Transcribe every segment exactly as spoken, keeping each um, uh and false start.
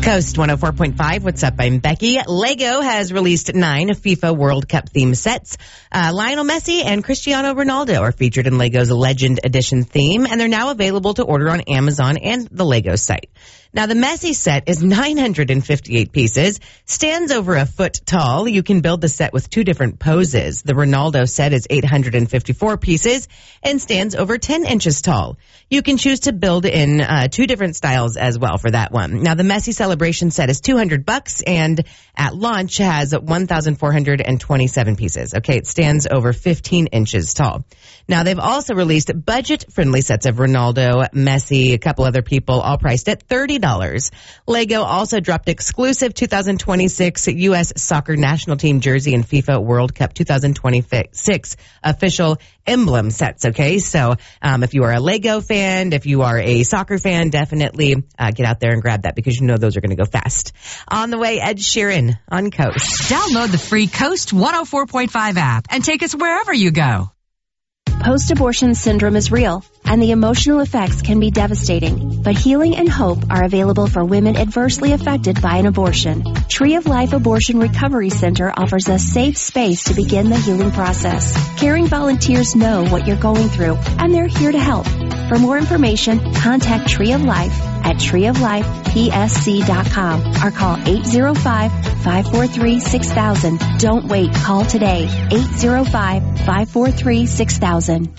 Coast one oh four point five. What's up? I'm Becky. Lego has released nine FIFA World Cup theme sets. Uh, Lionel Messi and Cristiano Ronaldo are featured in Lego's Legend Edition theme, and they're now available to order on Amazon and the Lego site. Now, the Messi set is nine hundred fifty-eight pieces, stands over a foot tall. You can build the set with two different poses. The Ronaldo set is eight hundred fifty-four pieces and stands over ten inches tall. You can choose to build in uh, two different styles as well for that one. Now, the Messi Celebration set is two hundred bucks and at launch has one thousand four hundred twenty-seven pieces. Okay, it stands over fifteen inches tall. Now, they've also released budget-friendly sets of Ronaldo, Messi, a couple other people, all priced at thirty dollars. Lego also dropped exclusive two thousand twenty-six U S Soccer National Team jersey and FIFA World Cup two thousand twenty-six official emblem sets, okay? So um, if you are a Lego fan, if you are a soccer fan, definitely uh, get out there and grab that because you know those are going to go fast. On the way, Ed Sheeran on Coast. Download the free Coast one oh four point five app and take us wherever you go. Post-abortion syndrome is real, and the emotional effects can be devastating. But healing and hope are available for women adversely affected by an abortion. Tree of Life Abortion Recovery Center offers a safe space to begin the healing process. Caring volunteers know what you're going through, and they're here to help. For more information, contact Tree of Life at tree of life p s c dot com or call eight zero five, five four three, six thousand. Don't wait. Call today. eight zero five, five four three, six thousand.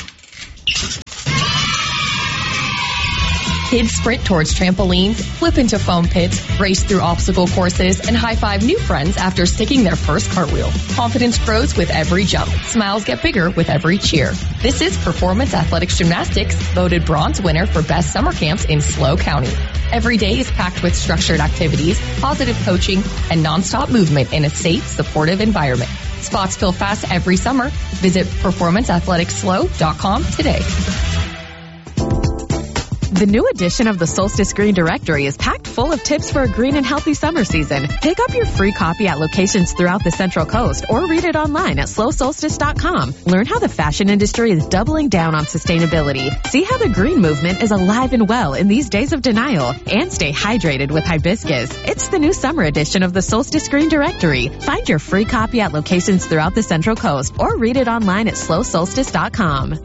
Kids sprint towards trampolines, flip into foam pits, race through obstacle courses, and high-five new friends after sticking their first cartwheel. Confidence grows with every jump. Smiles get bigger with every cheer. This is Performance Athletics Gymnastics, voted bronze winner for best summer camps in SLO County. Every day is packed with structured activities, positive coaching, and nonstop movement in a safe, supportive environment. Spots fill fast every summer. Visit performance athletics slow dot com today. The new edition of the Solstice Green Directory is packed full of tips for a green and healthy summer season. Pick up your free copy at locations throughout the Central Coast or read it online at slow solstice dot com. Learn how the fashion industry is doubling down on sustainability. See how the green movement is alive and well in these days of denial. And stay hydrated with hibiscus. It's the new summer edition of the Solstice Green Directory. Find your free copy at locations throughout the Central Coast or read it online at slow solstice dot com.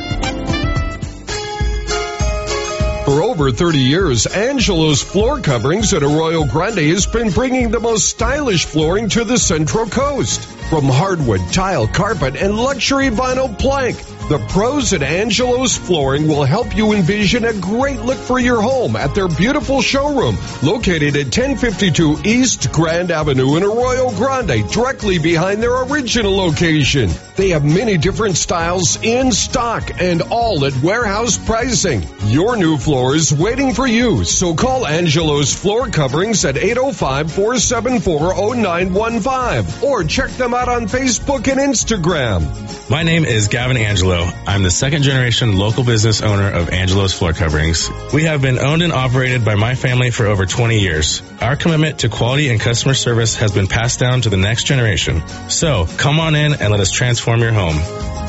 For over thirty years, Angelo's Floor Coverings at Arroyo Grande has been bringing the most stylish flooring to the Central Coast. From hardwood, tile, carpet, and luxury vinyl plank, the pros at Angelo's Flooring will help you envision a great look for your home at their beautiful showroom located at ten fifty-two East Grand Avenue in Arroyo Grande, directly behind their original location. They have many different styles in stock and all at warehouse pricing. Your new floor is waiting for you, so call Angelo's Floor Coverings at eight oh five, four seven four, oh nine one five or check them out on Facebook and Instagram. My name is Gavin Angelo. I'm the second generation local business owner of Angelo's Floor Coverings. We have been owned and operated by my family for over twenty years. Our commitment to quality and customer service has been passed down to the next generation. So come on in and let us transform your home.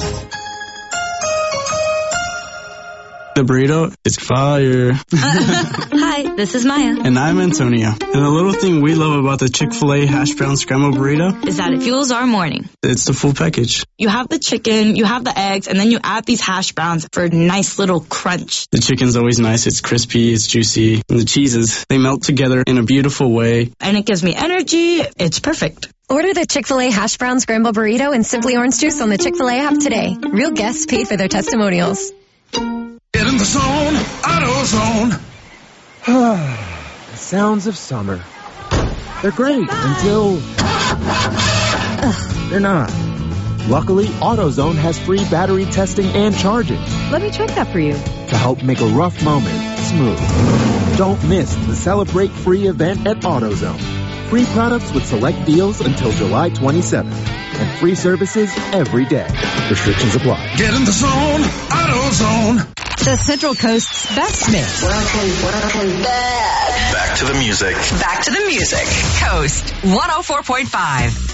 The burrito is fire. Hi, this is Maya. And I'm Antonio. And the little thing we love about the Chick-fil-A hash brown scrambled burrito is that it fuels our morning. It's the full package. You have the chicken, you have the eggs, and then you add these hash browns for a nice little crunch. The chicken's always nice. It's crispy, it's juicy. And the cheeses, they melt together in a beautiful way. And it gives me energy. It's perfect. Order the Chick-fil-A hash brown scrambled burrito and Simply Orange Juice on the Chick-fil-A app today. Real guests pay for their testimonials. Get in the zone, AutoZone. The sounds of summer. They're great until Ugh, they're not. Luckily, AutoZone has free battery testing and charging. Let me check that for you. To help make a rough moment smooth. Don't miss the Celebrate Free event at AutoZone. Free products with select deals until July twenty-seventh. And free services every day. Restrictions apply. Get in the zone, AutoZone. The Central Coast's best mix. Welcome, welcome back. Back to the music. Back to the music. Coast one oh four point five.